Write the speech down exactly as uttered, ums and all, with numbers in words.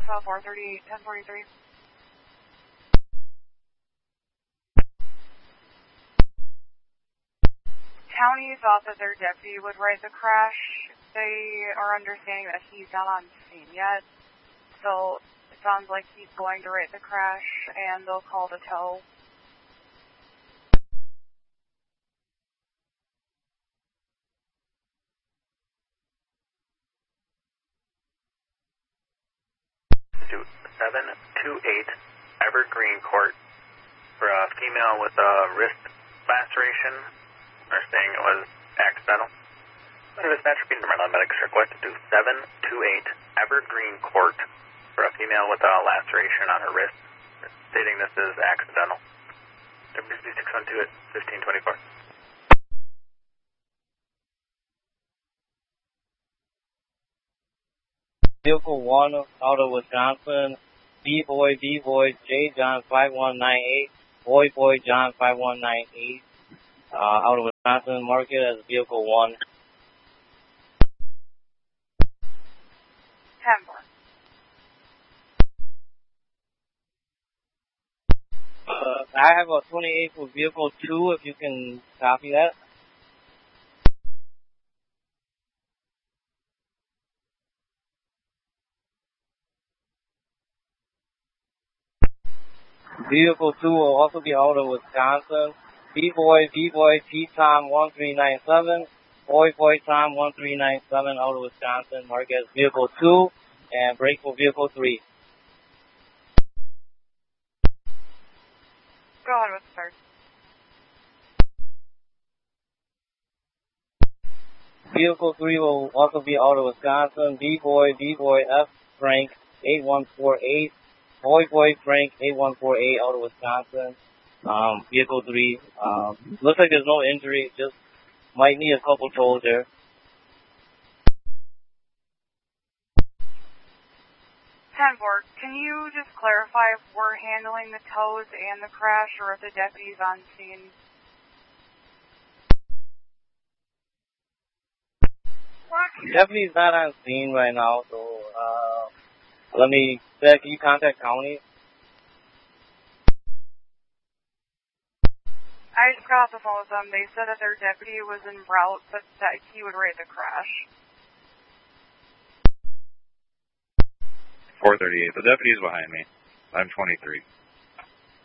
South four thirty-eight, ten forty-three. County thought that their deputy would write the crash. They are understanding that he's not on scene yet, so it sounds like he's going to write the crash, and they'll call the tow. seven two eight Evergreen Court for a female with a wrist laceration. They're saying it was accidental. Under dispatcher, being Maryland Medics requested to seven two eight Evergreen Court for a female with a laceration on her wrist, stating this is accidental. W C six one two at fifteen twenty-four. Vehicle one out of Wisconsin, B-Boy, B-Boy, J. John five one nine eight, Boy, Boy, John five one nine eight, uh, out of Wisconsin, mark it as Vehicle one. ten four. Uh, I have a twenty-eight for Vehicle two, if you can copy that. Vehicle two will also be out of Wisconsin. B-Boy, B-Boy, T-Tom one three nine seven. Boy, Boy, Tom one three nine seven out of Wisconsin. Mark as Vehicle two and break for Vehicle three. Go ahead with the start. Vehicle three will also be out of Wisconsin. B-Boy, B-Boy, F. Frank eight one four eight. Boy, Boy, Frank eight one four eight out of Wisconsin. Um, vehicle three. Um, looks like there's no injury. Just might need a couple tolls there. ten four, can you just clarify if we're handling the tows and the crash or if the deputy's on scene? Deputy's not on scene right now, so uh, let me, Seth, can you contact county? I just got off the phone with them. They said that their deputy was en route, but that he would rate the crash. four thirty-eight. The deputy's behind me. I'm twenty-three.